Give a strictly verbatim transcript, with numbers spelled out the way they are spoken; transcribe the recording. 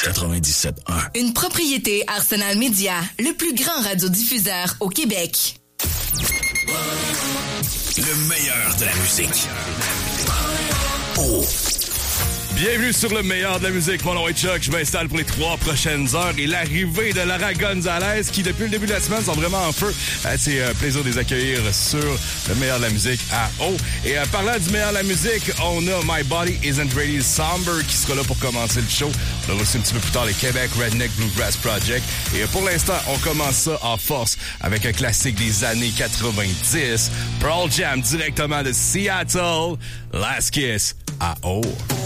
quatre-vingt-dix-sept un. Une propriété Arsenal Media, le plus grand radiodiffuseur au Québec. Le meilleur de la musique. Oh. Bienvenue sur le meilleur de la musique. Mon nom est Chuck. Je m'installe pour les trois prochaines heures et l'arrivée de Lara Gonzalez qui, depuis le début de la semaine, sont vraiment en feu. Euh, c'est un plaisir de les accueillir sur le meilleur de la musique à O. Et euh, parlant du meilleur de la musique, on a My Body Isn't Really Somber qui sera là pour commencer le show. On a reçu un petit peu plus tard les Québec Redneck Bluegrass Project. Et euh, pour l'instant, on commence ça en force avec un classique des années quatre-vingt-dix. Pearl Jam directement de Seattle. Last Kiss à O.